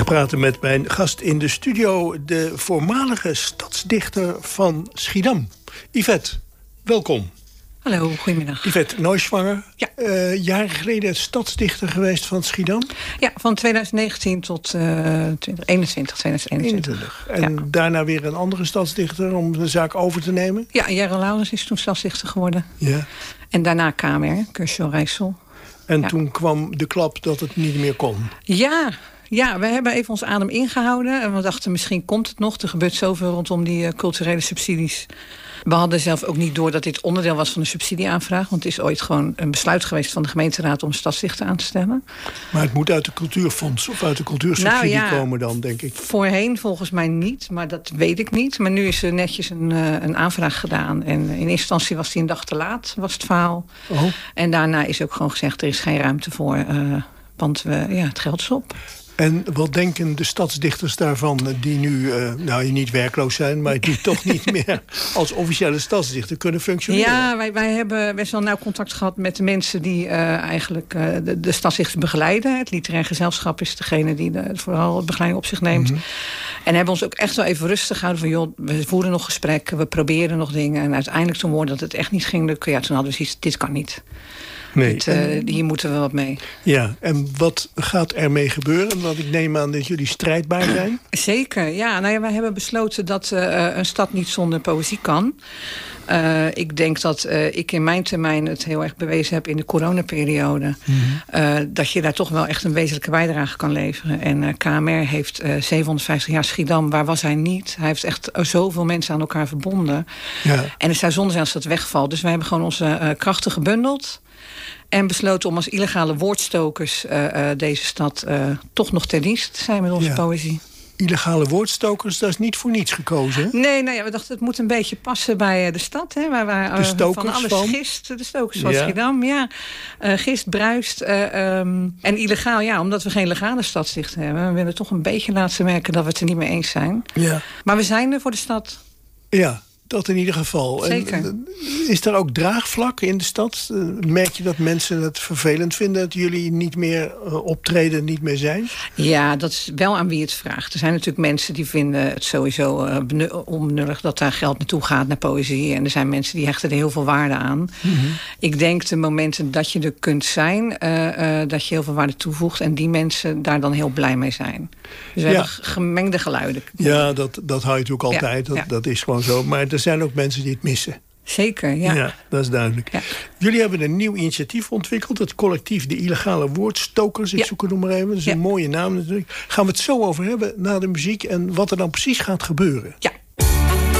ga praten met mijn gast in de studio, de voormalige stadsdichter van Schiedam. Yvette, welkom. Hallo, goedemiddag. Yvette Neuschwanger, ja. Jaren geleden stadsdichter geweest van Schiedam? Ja, van 2019 tot 2021. En daarna weer een andere stadsdichter om de zaak over te nemen? Ja, Jere Laurens is toen stadsdichter geworden. Ja. En daarna KMR, Kershaw-Rijssel. En toen kwam de klap dat het niet meer kon? Ja, we hebben even ons adem ingehouden. En we dachten, misschien komt het nog. Er gebeurt zoveel rondom die culturele subsidies. We hadden zelf ook niet door dat dit onderdeel was van de subsidieaanvraag. Want het is ooit gewoon een besluit geweest van de gemeenteraad om een stadsdichter aan te stellen. Maar het moet uit de cultuurfonds of uit de cultuursubsidie komen dan, denk ik. Voorheen volgens mij niet, maar dat weet ik niet. Maar nu is er netjes een aanvraag gedaan. En in eerste instantie was die een dag te laat, was het verhaal. Oh. En daarna is ook gewoon gezegd, er is geen ruimte voor. Want het geld is op. En wat denken de stadsdichters daarvan die nu niet werkloos zijn, maar die toch niet meer als officiële stadsdichter kunnen functioneren? Ja, wij hebben best wel nauw contact gehad met de mensen die eigenlijk de stadsdichters begeleiden. Het literair gezelschap is degene die vooral de begeleiding op zich neemt. Mm-hmm. En hebben ons ook echt wel even rustig gehouden van, joh, we voeren nog gesprekken, we proberen nog dingen. En uiteindelijk toen hoorde dat het echt niet ging lukken, toen hadden we zoiets, dit kan niet. Nee. Hier moeten we wat mee. Ja, en wat gaat ermee gebeuren? Want ik neem aan dat jullie strijdbaar zijn. Zeker, ja. Wij hebben besloten dat een stad niet zonder poëzie kan. Ik denk dat ik in mijn termijn het heel erg bewezen heb in de coronaperiode. Mm-hmm. Dat je daar toch wel echt een wezenlijke bijdrage kan leveren. En KMR heeft 750 jaar Schiedam. Waar was hij niet? Hij heeft echt zoveel mensen aan elkaar verbonden. Ja. En het zou zonde zijn als dat wegvalt. Dus wij hebben gewoon onze krachten gebundeld. En besloten om als illegale woordstokers deze stad toch nog ter dienst te zijn met onze poëzie. Illegale woordstokers, dat is niet voor niets gekozen. Nee, we dachten het moet een beetje passen bij de stad. Hè, waar de stokers van alles gist. De stokers van Schiedam, gist, bruist. En illegaal, omdat we geen legale stadsdichter hebben. We willen toch een beetje laten merken dat we het er niet mee eens zijn. Ja. Maar we zijn er voor de stad. Ja. Dat in ieder geval. Zeker. En, is er ook draagvlak in de stad? Merk je dat mensen het vervelend vinden dat jullie niet meer optreden, niet meer zijn? Ja, dat is wel aan wie het vraagt. Er zijn natuurlijk mensen die vinden het sowieso onbenullig dat daar geld naartoe gaat, naar poëzie. En er zijn mensen die hechten er heel veel waarde aan. Mm-hmm. Ik denk de momenten dat je er kunt zijn, dat je heel veel waarde toevoegt. En die mensen daar dan heel blij mee zijn. Dus we hebben gemengde geluiden. Ja, dat hou je natuurlijk altijd. Dat is gewoon zo. Maar er zijn ook mensen die het missen. Zeker, ja. Ja, dat is duidelijk. Ja. Jullie hebben een nieuw initiatief ontwikkeld. Het collectief De Illegale Woordstokers. Ik zoek het nog maar even. Dat is een mooie naam natuurlijk. Gaan we het zo over hebben na de muziek. En wat er dan precies gaat gebeuren. Ja.